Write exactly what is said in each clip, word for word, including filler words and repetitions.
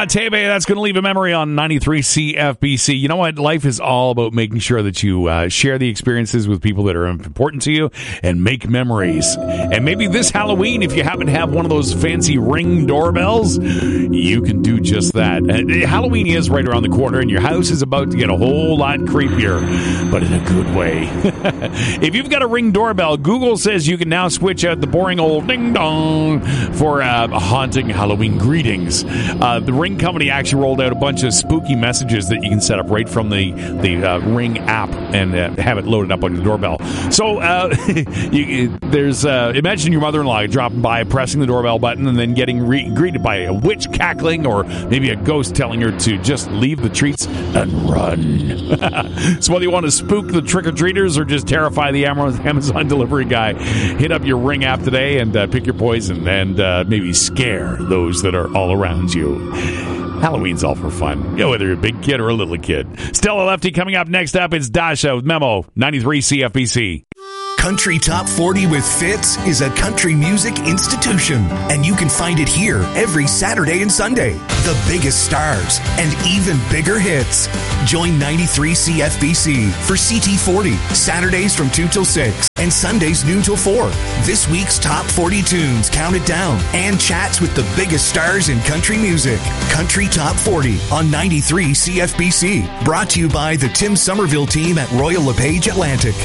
La Teve, that's going to leave a memory on ninety-three C F B C. You know what? Life is all about making sure that you uh, share the experiences with people that are important to you and make memories. And maybe this Halloween, if you happen to have one of those fancy Ring doorbells, you can do just that. And Halloween is right around the corner, and your house is about to get a whole lot creepier, but in a good way. If you've got a Ring doorbell, Google says you can now switch out the boring old ding-dong for uh, haunting Halloween greetings. Uh, the Ring company actually rolled out a bunch of spooky messages that you can set up right from the, the uh, Ring app and uh, have it loaded up on your doorbell. So uh, you, there's uh, imagine your mother-in-law dropping by, pressing the doorbell button, and then getting re- greeted by a witch cackling or maybe a ghost telling her to just leave the treats and run. So whether you want to spook the trick-or-treaters or just terrify the Amazon delivery guy, hit up your Ring app today and uh, pick your poison and uh, maybe scare those that are all around you. Halloween's all for fun, you know, whether you're a big kid or a little kid. Stella Lefty coming up next up. It's Dasha with Memo, ninety-three C F B C. Country Top forty with Fitz is a country music institution, and you can find it here every Saturday and Sunday. The biggest stars and even bigger hits. Join ninety-three C F B C for C T forty, Saturdays from two till six and Sundays noon till four. This week's Top forty tunes counted down and chats with the biggest stars in country music. Country Top forty on ninety-three C F B C. Brought to you by the Tim Somerville team at Royal LePage Atlantic.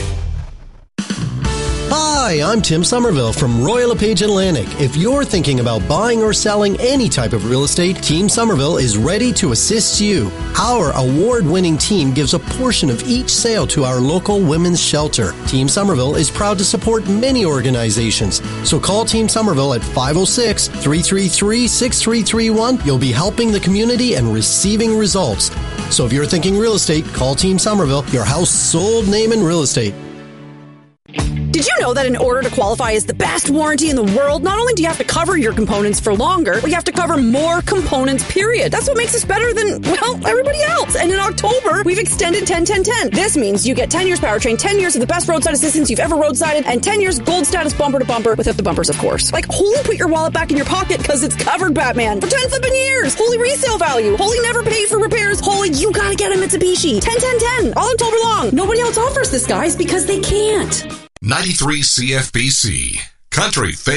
Hi, I'm Tim Somerville from Royal LePage Atlantic. If you're thinking about buying or selling any type of real estate, Team Somerville is ready to assist you. Our award-winning team gives a portion of each sale to our local women's shelter. Team Somerville is proud to support many organizations. So call Team Somerville at five oh six, three three three, six three three one. You'll be helping the community and receiving results. So if you're thinking real estate, call Team Somerville, your house sold name in real estate. Did you know that in order to qualify as the best warranty in the world, not only do you have to cover your components for longer, but you have to cover more components, period. That's what makes us better than, well, everybody else. And in October, we've extended ten ten ten. This means you get ten years powertrain, ten years of the best roadside assistance you've ever roadsided, and ten years gold status bumper to bumper without the bumpers, of course. Like, holy put your wallet back in your pocket because it's covered, Batman, for ten flipping years. Holy resale value. Holy never pay for repairs. Holy you gotta get a Mitsubishi. ten ten ten. All October long. Nobody else offers this, guys, because they can't. ninety-three C F B C. Country